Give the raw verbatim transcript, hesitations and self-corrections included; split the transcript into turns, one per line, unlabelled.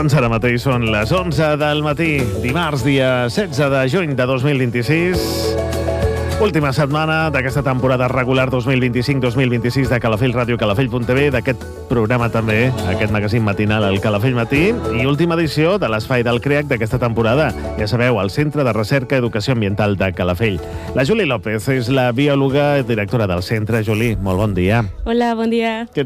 Doncs ara mateix són les onze del matí, dimarts, dia setze de juny de dos mil vint-i-sis. Última setmana d'aquesta temporada regular dos mil vint-i-cinc dos mil vint-i-sis de Calafell Ràdio, calafell punt t v, d'aquest programa també, aquest magazín matinal, el Calafell Matí, i última edició de l'Espai del CREAC d'aquesta temporada. Ja sabeu, el Centre de Recerca i Educació Ambiental de Calafell. La Juli López és la biòloga i directora del centre. Juli, molt bon dia.
Hola, bon dia.
Què